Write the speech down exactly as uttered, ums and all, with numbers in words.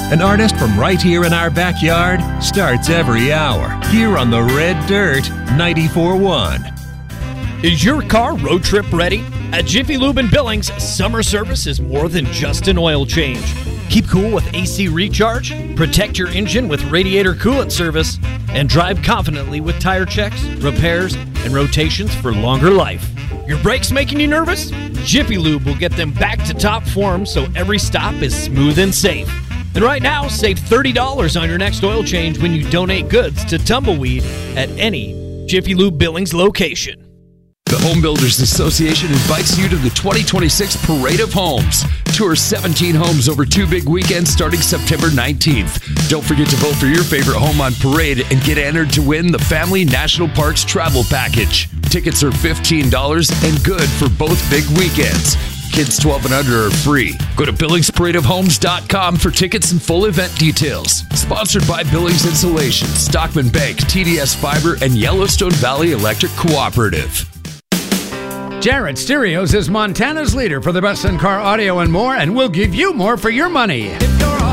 An artist from right here in our backyard starts every hour here on the Red Dirt ninety-four point one. Is your car road trip ready? At Jiffy Lube in Billings, summer service is more than just an oil change. Keep cool with A C recharge, protect your engine with radiator coolant service, and drive confidently with tire checks, repairs, and rotations for longer life. Your brakes making you nervous? Jiffy Lube will get them back to top form so every stop is smooth and safe. And right now, save thirty dollars on your next oil change when you donate goods to Tumbleweed at any Jiffy Lube Billings location. The Home Builders Association invites you to the twenty twenty-six Parade of Homes. Tour seventeen homes over two big weekends starting September nineteenth. Don't forget to vote for your favorite home on Parade and get entered to win the Family National Parks Travel Package. Tickets are fifteen dollars and good for both big weekends. Kids twelve and under are free. Go to Billings Parade of Homes dot com for tickets and full event details. Sponsored by Billings Insulation, Stockman Bank, T D S Fiber, and Yellowstone Valley Electric Cooperative. Jared Stereos is Montana's leader for the best in-car audio and more, and we'll give you more for your money.